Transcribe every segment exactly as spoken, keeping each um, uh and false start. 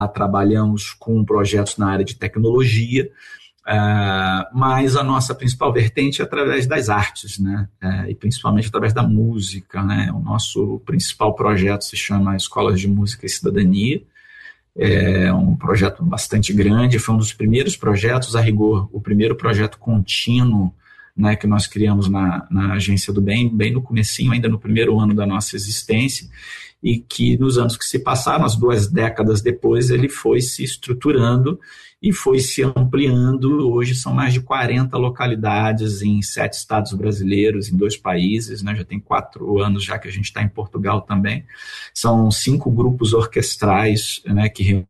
trabalhamos com projetos na área de tecnologia, Uh, mas a nossa principal vertente é através das artes, né? Uh, e principalmente através da música, né? O nosso principal projeto se chama Escolas de Música e Cidadania. É um projeto bastante grande, foi um dos primeiros projetos, a rigor, o primeiro projeto contínuo, né, que nós criamos na, na Agência do Bem, bem no comecinho, ainda no primeiro ano da nossa existência, e que nos anos que se passaram, as duas décadas depois, ele foi se estruturando e foi se ampliando. Hoje são mais de quarenta localidades em sete estados brasileiros, em dois países, né? Já tem quatro anos já que a gente está em Portugal também. São cinco grupos orquestrais, né, que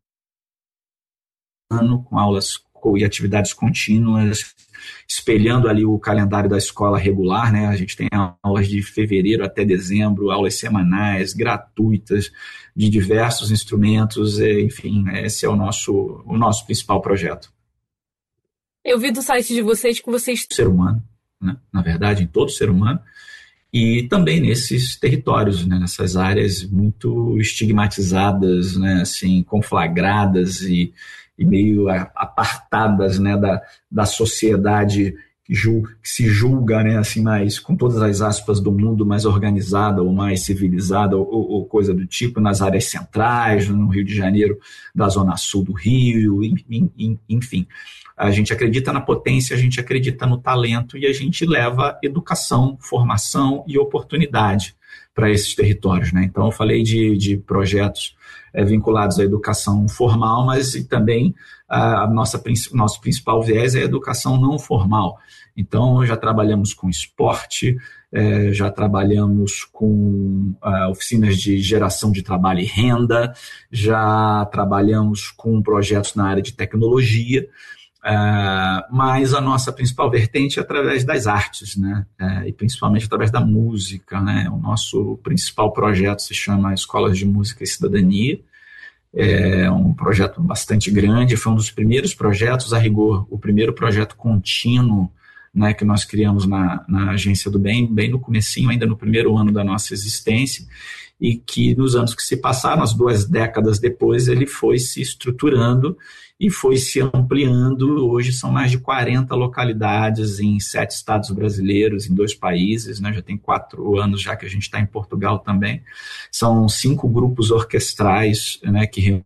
com aulas e atividades contínuas, espelhando ali o calendário da escola regular, né? A gente tem aulas de fevereiro até dezembro, aulas semanais, gratuitas, de diversos instrumentos, enfim, esse é o nosso, o nosso principal projeto. Eu vi do site de vocês que vocês... Ser humano, né? Na verdade, em todo ser humano, e também nesses territórios, né? Nessas áreas muito estigmatizadas, né? Assim, conflagradas e e meio apartadas, né, da, da sociedade que, julga, que se julga, né, assim, mais, com todas as aspas do mundo, mais organizada ou mais civilizada ou, ou coisa do tipo, nas áreas centrais, no Rio de Janeiro, da zona sul do Rio, enfim. A gente acredita na potência, a gente acredita no talento e a gente leva educação, formação e oportunidade para esses territórios, né? Então, eu falei de, de projetos é, vinculados à educação formal, mas e também a nossa, nosso principal viés é a educação não formal. Então, já trabalhamos com esporte, é, já trabalhamos com uh, oficinas de geração de trabalho e renda, já trabalhamos com projetos na área de tecnologia, Uh, mas a nossa principal vertente é através das artes, né? Uh, e principalmente através da música, né? O nosso principal projeto se chama Escolas de Música e Cidadania. É um projeto bastante grande, foi um dos primeiros projetos, a rigor, o primeiro projeto contínuo, né, que nós criamos na, na Agência do Bem, bem no comecinho, ainda no primeiro ano da nossa existência, e que nos anos que se passaram, as duas décadas depois, ele foi se estruturando e foi se ampliando. Hoje são mais de quarenta localidades em sete estados brasileiros, em dois países, né? Já tem quatro anos já que a gente está em Portugal também. São cinco grupos orquestrais, né, que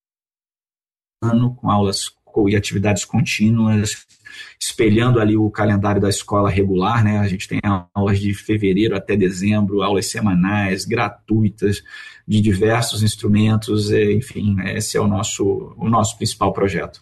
com aulas e atividades contínuas, espelhando ali o calendário da escola regular, né? A gente tem aulas de fevereiro até dezembro, aulas semanais, gratuitas, de diversos instrumentos, enfim, esse é o nosso, o nosso principal projeto.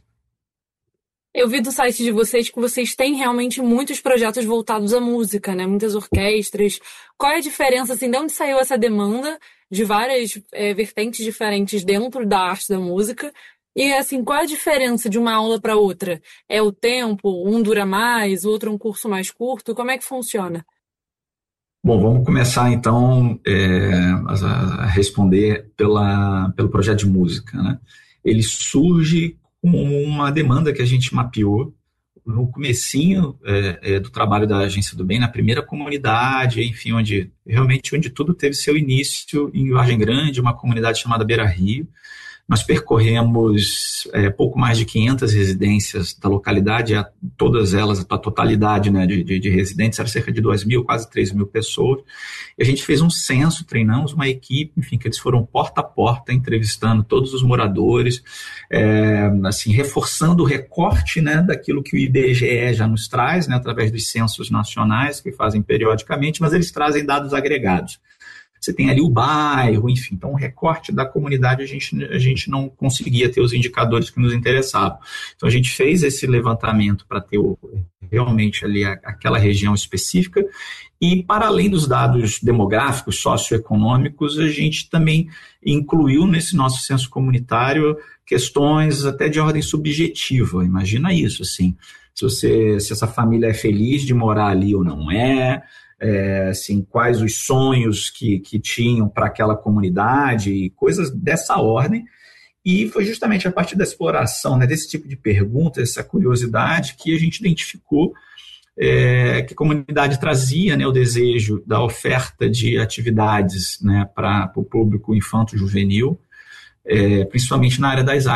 Eu vi do site de vocês que vocês têm realmente muitos projetos voltados à música, né? Muitas orquestras. Qual é a diferença, assim, de onde saiu essa demanda de várias é, vertentes diferentes dentro da arte da música? E, assim, qual é a diferença de uma aula para outra? É o tempo? Um dura mais, o outro um curso mais curto? Como é que funciona? Bom, vamos começar, então, é, a responder pela, pelo projeto de música, né? Ele surge como uma demanda que a gente mapeou no comecinho é, é, do trabalho da Agência do Bem, na primeira comunidade, enfim, onde realmente onde tudo teve seu início em Vargem Grande, uma comunidade chamada Beira Rio. Nós percorremos é, pouco mais de quinhentas residências da localidade, a, todas elas, a totalidade, né, de, de, de residentes, era cerca de duas mil, quase três mil pessoas. E a gente fez um censo, treinamos uma equipe, enfim, que eles foram porta a porta, entrevistando todos os moradores, é, assim, reforçando o recorte, né, daquilo que o I B G E já nos traz, né, através dos censos nacionais, que fazem periodicamente, mas eles trazem dados agregados. Você tem ali o bairro, enfim, então o recorte da comunidade a gente, a gente não conseguia ter os indicadores que nos interessavam. Então a gente fez esse levantamento para ter o, realmente ali a, aquela região específica e para além dos dados demográficos, socioeconômicos, a gente também incluiu nesse nosso censo comunitário questões até de ordem subjetiva. Imagina isso, assim, se, você, se essa família é feliz de morar ali ou não é, É, assim, quais os sonhos que, que tinham para aquela comunidade e coisas dessa ordem. E foi justamente a partir da exploração, né, desse tipo de pergunta, essa curiosidade, que a gente identificou é, que a comunidade trazia, né, o desejo da oferta de atividades, né, para o público infanto-juvenil, é, principalmente na área das